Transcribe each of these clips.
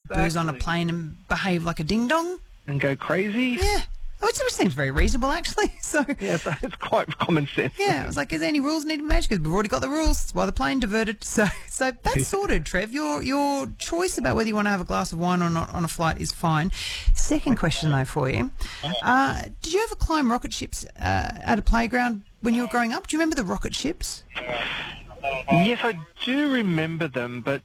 booze on a plane and behave like a ding-dong. And go crazy. Yeah. Which seems very reasonable, actually. So Yeah, it's quite common sense. yeah, I was like, is there any rules need to match? Because we've already got the rules. That's why the plane diverted. So that's sorted, Trev. Your choice about whether you want to have a glass of wine or not on a flight is fine. Second question, though, for you. Did you ever climb rocket ships at a playground when you were growing up? Do you remember the rocket ships? Yes, I do remember them, but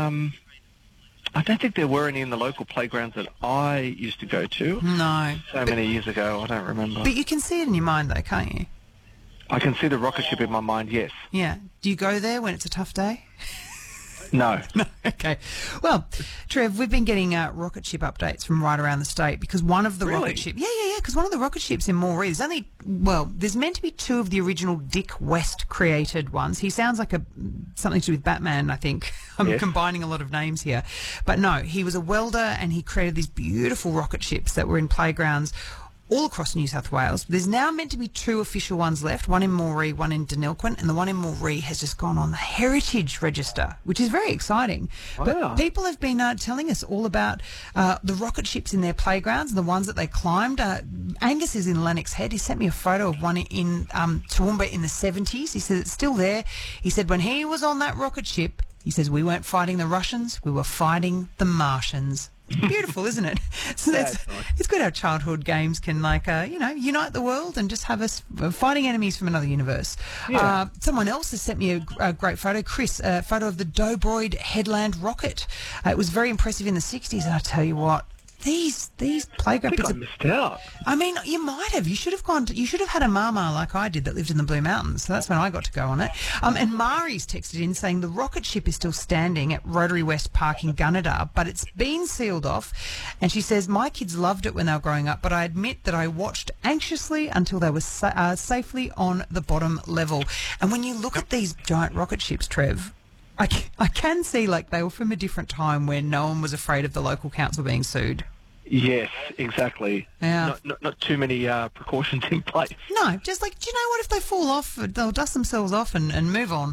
I don't think there were any in the local playgrounds that I used to go to. No. So many years ago, I don't remember. But you can see it in your mind, though, can't you? I can see the rocket ship in my mind, yes. Yeah. Do you go there when it's a tough day? No. Okay. Well, Trev, we've been getting rocket ship updates from right around the state because one of the rocket ships... Yeah, because one of the rocket ships in Moree, there's meant to be two of the original Dick West created ones. He sounds like something to do with Batman, I think. I'm combining a lot of names here. But no, he was a welder and he created these beautiful rocket ships that were in playgrounds all across New South Wales. There's now meant to be two official ones left, one in Moree, one in Denilquin, and the one in Moree has just gone on the Heritage Register, which is very exciting. Wow. But people have been telling us all about the rocket ships in their playgrounds, the ones that they climbed. Angus is in Lennox Head. He sent me a photo of one in Toowoomba in the 70s. He says it's still there. He said when he was on that rocket ship, he says we weren't fighting the Russians, we were fighting the Martians. Beautiful, isn't it? So it's good how childhood games can, unite the world and just have us fighting enemies from another universe. Yeah. Someone else has sent me a great photo, Chris, a photo of the Dobroyd Headland rocket. It was very impressive in the 60s, and I tell you what, these playground I think I missed out. I mean, you might have. You should have had a mama like I did that lived in the Blue Mountains. So that's when I got to go on it. And Mari's texted in saying the rocket ship is still standing at Rotary West Park in Gunnedah, but it's been sealed off. And she says, my kids loved it when they were growing up, but I admit that I watched anxiously until they were safely on the bottom level. And when you look at these giant rocket ships, Trev, I can see like they were from a different time when no one was afraid of the local council being sued. Yes, exactly. Yeah. Not too many precautions in place. No, just like, do you know what, if they fall off, they'll dust themselves off and move on.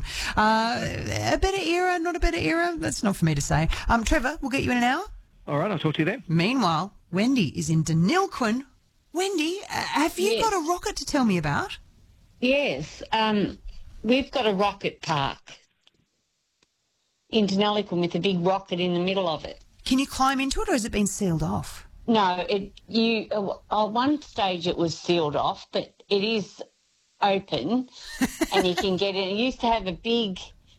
A better era, not a better era, that's not for me to say. Trevor, we'll get you in an hour. All right, I'll talk to you then. Meanwhile, Wendy is in Denilquin. Wendy, have you got a rocket to tell me about? Yes, we've got a rocket park in Denilquin with a big rocket in the middle of it. Can you climb into it, or has it been sealed off? No, at one stage it was sealed off, but it is open and you can get in. It used to have a big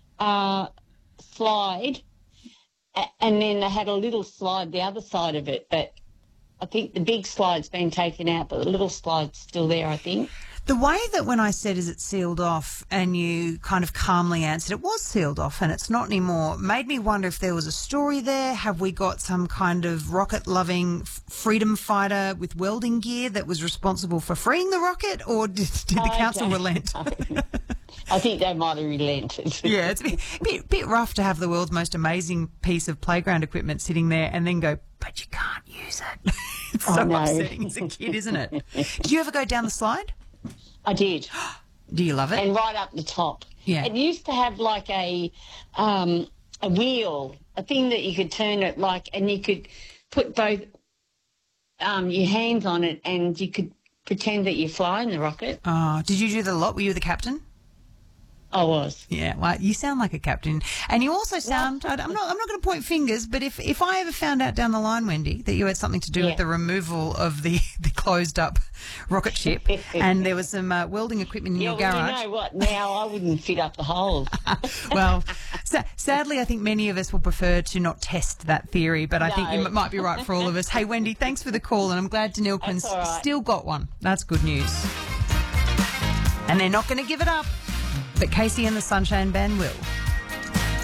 slide, and then they had a little slide the other side of it, but I think the big slide's been taken out, but the little slide's still there, I think. The way that when I said, is it sealed off, and you kind of calmly answered it was sealed off and it's not anymore, made me wonder if there was a story there. Have we got some kind of rocket-loving freedom fighter with welding gear that was responsible for freeing the rocket, or did the council relent? I think they might have relented. Yeah, it's a bit rough to have the world's most amazing piece of playground equipment sitting there and then go, but you can't use it. It's so upsetting as a kid, isn't it? Did you ever go down the slide? I did. Do you love it? And right up the top. Yeah. It used to have like a wheel, a thing that you could turn it and you could put both your hands on it and you could pretend that you're flying the rocket. Oh, did you do that a lot? Were you the captain? I was. Yeah, well, you sound like a captain. And you also sound, I'm not going to point fingers, but if I ever found out down the line, Wendy, that you had something to do with the removal of the closed up rocket ship and there was some welding equipment in your garage. Well, you know what, now I wouldn't fit up the holes. Well, sadly, I think many of us will prefer to not test that theory, but I think you might be right for all of us. Hey, Wendy, thanks for the call, and I'm glad Denilquin's still got one. That's good news. And they're not going to give it up. But Casey and the Sunshine Band will.